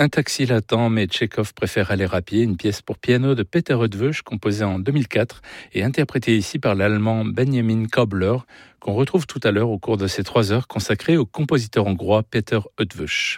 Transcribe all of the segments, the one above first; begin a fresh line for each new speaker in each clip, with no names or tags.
Un taxi l'attend, mais Tchekhov préfère aller à pied, une pièce pour piano de Peter Eötvös, composée en 2004 et interprétée ici par l'allemand Benjamin Köbler, qu'on retrouve tout à l'heure au cours de ces 3 heures consacrées au compositeur hongrois Peter Eötvös.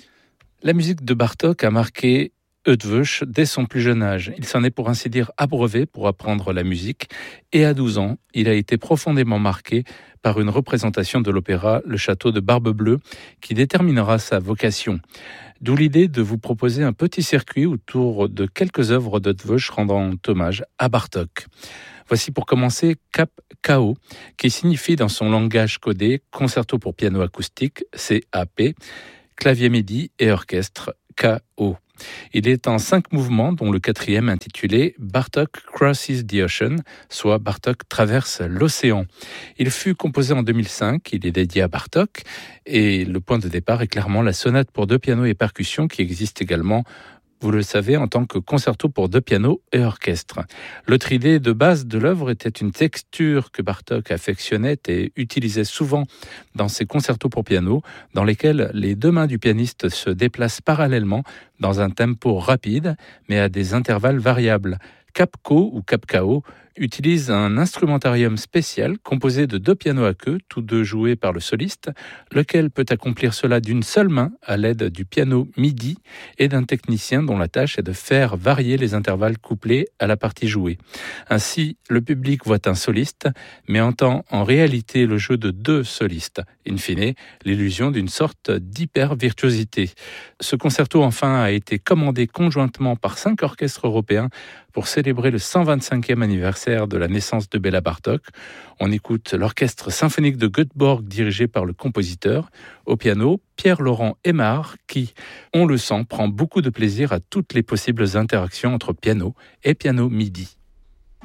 La musique de Bartók a marqué Eötvös dès son plus jeune âge. Il s'en est pour ainsi dire abreuvé pour apprendre la musique et à 12 ans, il a été profondément marqué par une représentation de l'opéra Le Château de Barbe-Bleue qui déterminera sa vocation. D'où l'idée de vous proposer un petit circuit autour de quelques œuvres d'Eötvös rendant hommage à Bartók. Voici pour commencer Cap KO, qui signifie dans son langage codé concerto pour piano acoustique, CAP, clavier MIDI et orchestre, KO. Il est en 5 mouvements, dont le 4e intitulé Bartók Crosses the Ocean, soit Bartók traverse l'océan. Il fut composé en 2005, il est dédié à Bartók, et le point de départ est clairement la sonate pour 2 pianos et percussions qui existe également, vous le savez, en tant que concerto pour 2 pianos et orchestre. L'autre idée de base de l'œuvre était une texture que Bartók affectionnait et utilisait souvent dans ses concertos pour piano, dans lesquels les 2 mains du pianiste se déplacent parallèlement dans un tempo rapide, mais à des intervalles variables. Capco ou Capkao utilise un instrumentarium spécial composé de 2 pianos à queue, tous 2 joués par le soliste, lequel peut accomplir cela d'une seule main à l'aide du piano MIDI et d'un technicien dont la tâche est de faire varier les intervalles couplés à la partie jouée. Ainsi, le public voit un soliste, mais entend en réalité le jeu de 2 solistes, in fine, l'illusion d'une sorte d'hyper-virtuosité. Ce concerto, enfin, a été commandé conjointement par 5 orchestres européens pour célébrer le 125e anniversaire de la naissance de Béla Bartók. On écoute l'orchestre symphonique de Göteborg dirigé par le compositeur. Au piano, Pierre-Laurent Aimard qui, on le sent, prend beaucoup de plaisir à toutes les possibles interactions entre piano et piano MIDI.